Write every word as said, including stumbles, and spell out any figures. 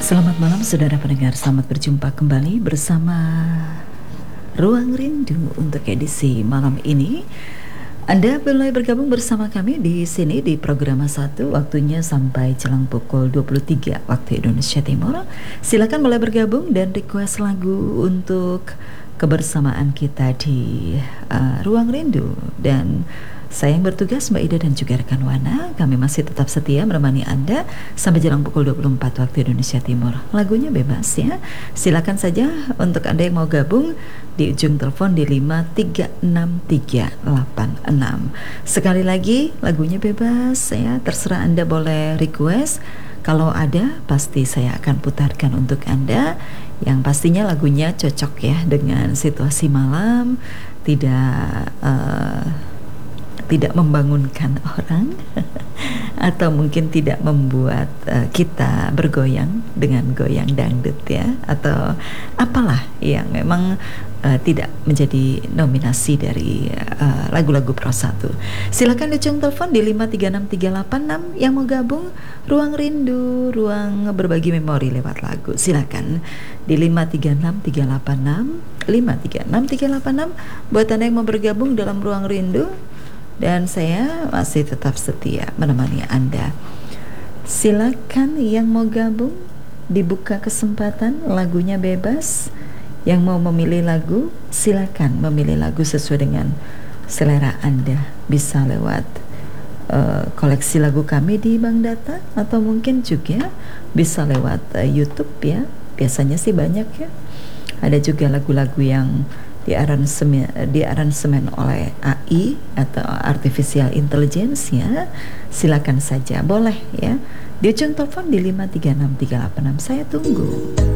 Selamat malam saudara pendengar, selamat berjumpa kembali bersama Ruang Rindu untuk edisi malam ini. Anda boleh bergabung bersama kami di sini di program satu, waktunya sampai jelang pukul dua puluh tiga waktu Indonesia Timur. Silakan boleh bergabung dan request lagu untuk kebersamaan kita di uh, Ruang Rindu. Dan saya yang bertugas, Mbak Ida dan juga rekan Wana, kami masih tetap setia menemani Anda sampai jelang pukul dua puluh empat waktu Indonesia Timur. Lagunya bebas ya. Silakan saja untuk Anda yang mau gabung di ujung telepon di lima tiga enam tiga delapan enam. Sekali lagi lagunya bebas ya, terserah Anda boleh request. Kalau ada pasti saya akan putarkan untuk Anda. Yang pastinya lagunya cocok ya dengan situasi malam, tidak uh, tidak membangunkan orang atau mungkin tidak membuat uh, kita bergoyang dengan goyang dangdut ya, atau apalah yang memang uh, tidak menjadi nominasi dari uh, lagu-lagu Pro satu. Silakan dicung telepon di lima tiga enam tiga delapan enam yang mau gabung Ruang Rindu, ruang berbagi memori lewat lagu. Silakan di lima tiga enam tiga delapan enam lima tiga enam tiga delapan enam buat Anda yang mau bergabung dalam Ruang Rindu. Dan saya masih tetap setia menemani Anda. Silakan yang mau gabung, dibuka kesempatan, lagunya bebas. Yang mau memilih lagu, silakan memilih lagu sesuai dengan selera Anda. Bisa lewat uh, koleksi lagu kami di Bank Data, atau mungkin juga bisa lewat uh, YouTube ya. Biasanya sih banyak ya. Ada juga lagu-lagu yang diaransemen, diaransemen oleh A I atau Artificial Intelligence ya. Silakan saja, boleh ya. Di ujung telepon di lima tiga enam tiga delapan enam, saya tunggu.